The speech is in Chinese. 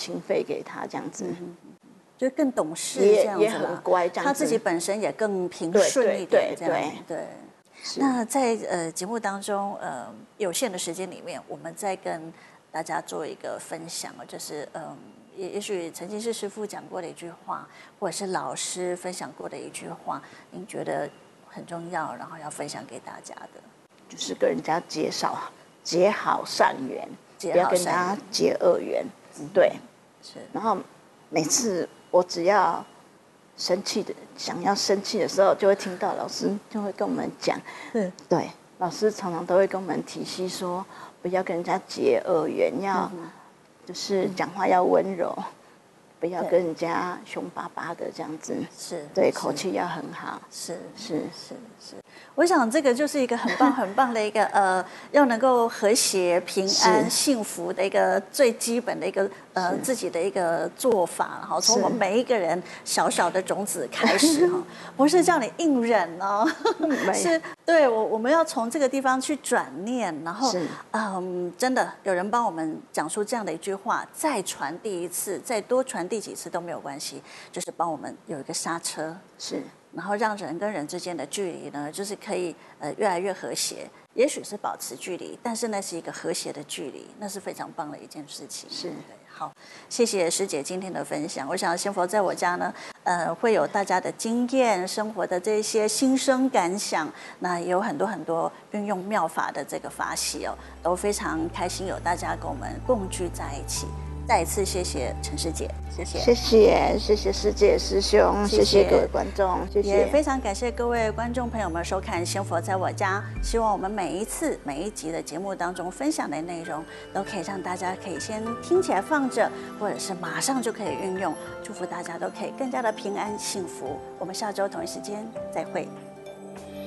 心肺给他这样子。 就更懂事这样子也很乖，这样子他自己本身也更平顺一点，这样对。那在节目当中，有限的时间里面，我们再跟大家做一个分享，就是也许曾经是师父讲过的一句话，或者是老师分享过的一句话，您觉得很重要，然后要分享给大家的， 就是跟人家结好善缘，不要跟人家结恶缘。对， 是。 然后每次我只要想要生气的时候，就会听到老师就会跟我们讲，对，老师常常都会跟我们提醒说，不要跟人家结恶缘，要就是讲话要温柔，不要跟人家凶巴巴的这样子，对，口气要很好，是。 我想这个就是一个很棒很棒的一个要能够和谐、平安、幸福的一个最基本的一个自己的一个做法，然后从我们每一个人小小的种子开始哈，不是叫你硬忍哦，是对我们要从这个地方去转念，然后真的有人帮我们讲出这样的一句话，再传递一次，再多传递几次都没有关系，就是帮我们有一个刹车，是。然后让人跟人之间的距离呢，就是可以越来越和谐。也许是保持距离，但是那是一个和谐的距离，那是非常棒的一件事情。是，对，好，谢谢师姐今天的分享。我想仙佛在我家呢，会有大家的经验、生活的这些心声感想，那也有很多运用妙法的这个法喜哦，都非常开心有大家跟我们共聚在一起。再一次谢谢陈师姐，谢谢师姐师兄，谢谢各位观众，谢谢， 也非常感谢各位观众朋友们收看《仙佛在我家》，希望我们每一集的节目当中分享的内容，都可以让大家可以先听起来放着，或者是马上就可以运用，祝福大家都可以更加的平安幸福。我们下周同一时间再会。